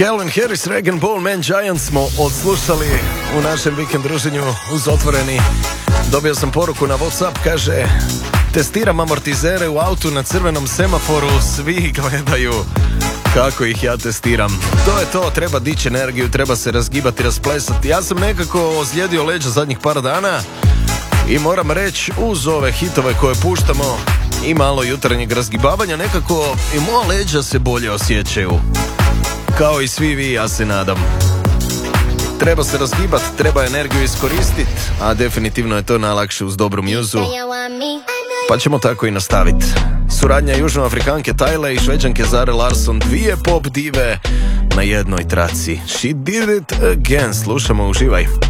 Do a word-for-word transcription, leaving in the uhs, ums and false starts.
Calvin Harris, Regan Ball, Man Giant smo odslušali u našem vikend druženju uz Otvoreni. Dobio sam poruku na WhatsApp, kaže: testiram amortizere u autu na crvenom semaforu, svi gledaju kako ih ja testiram. To je to, treba dići energiju, treba se razgibati, rasplesati. Ja sam nekako ozlijedio leđa zadnjih par dana i moram reći, uz ove hitove koje puštamo i malo jutarnjeg razgibavanja, nekako i moja leđa se bolje osjećaju. Kao i svi vi, ja se nadam. Treba se razgibati, treba energiju iskoristiti, a definitivno je to najlakše uz dobru mjuzu. Pa ćemo tako i nastaviti. Suradnja južnoafrikanke Tajle i šveđanke Zare Larsson, dvije pop dive na jednoj traci. She did it again. Slušamo, uživaj.